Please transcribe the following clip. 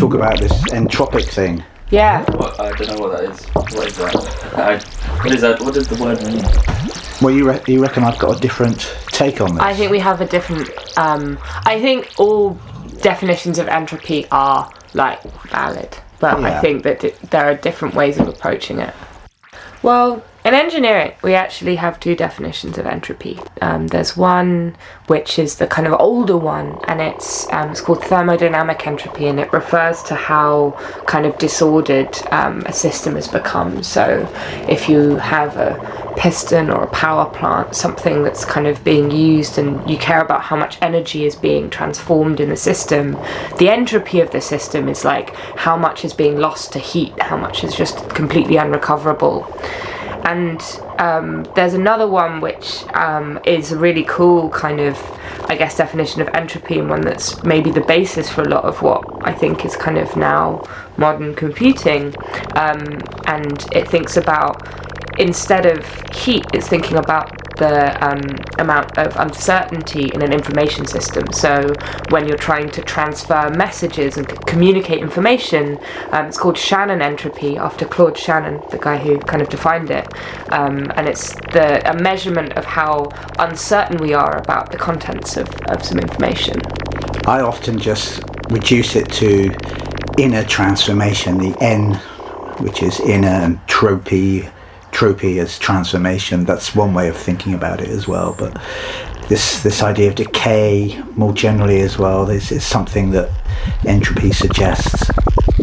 talk about this entropic thing. Yeah. I don't know what that is. What is that? What is that? What does the word mean? Well, you reckon I've got a different take on this? I think we have a different. I think all definitions of entropy are like valid, but I think that there are different ways of approaching it. Well, in engineering, we actually have two definitions of entropy. There's one which is the kind of older one, and it's called thermodynamic entropy, and it refers to how kind of disordered a system has become. So if you have a piston or a power plant, something that's kind of being used, and you care about how much energy is being transformed in the system, the entropy of the system is like how much is being lost to heat, how much is just completely unrecoverable. And there's another one which is a really cool kind of, I guess, definition of entropy, and one that's maybe the basis for a lot of what I think is kind of now modern computing. And it thinks about, instead of heat, it's thinking about the amount of uncertainty in an information system. So when you're trying to transfer messages and communicate information, it's called Shannon entropy, after Claude Shannon, the guy who kind of defined it. And it's a measurement of how uncertain we are about the contents of some information. I often just reduce it to inner transformation, the N, which is inner, and tropy as transformation. That's one way of thinking about it as well. But this idea of decay more generally as well is something that entropy suggests.